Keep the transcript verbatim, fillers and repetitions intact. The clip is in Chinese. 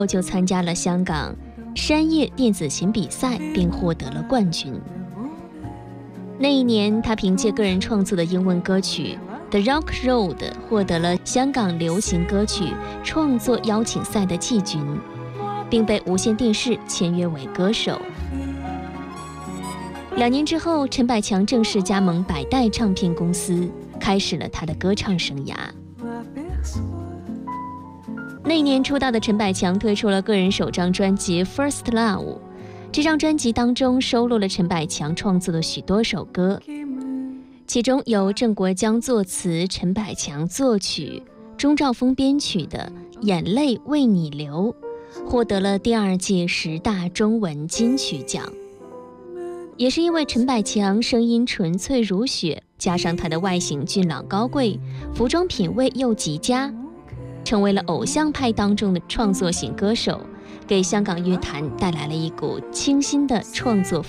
就参加了香港山叶电子琴比赛，并获得了冠军。那一年，他凭借个人创作的英文歌曲《The Rock Road》获得了香港流行歌曲创作邀请赛的季军，并被无线电视签约为歌手。两年之后，陈百强正式加盟百代唱片公司，开始了他的歌唱生涯。那一年出道的陈百强推出了个人首张专辑《First Love》，这张专辑当中收录了陈百强创作的许多首歌，其中由郑国江作词、陈百强作曲、钟兆峰编曲的《眼泪为你流》获得了第二届十大中文金曲奖。也是因为陈百强声音纯粹如雪，加上他的外形俊朗高贵，服装品味又极佳，成为了偶像派当中的创作型歌手，给香港乐坛带来了一股清新的创作